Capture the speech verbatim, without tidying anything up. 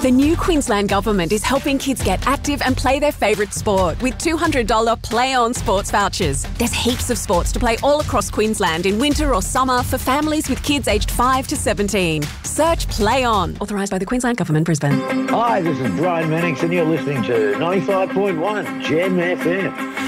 The new Queensland Government is helping kids get active and play their favourite sport with two hundred dollars Play On sports vouchers. There's heaps of sports to play all across Queensland in winter or summer for families with kids aged five to seventeen. Search Play On. Authorised by the Queensland Government, Brisbane. Hi, this is Brian Mannix and you're listening to ninety-five point one Gem F M.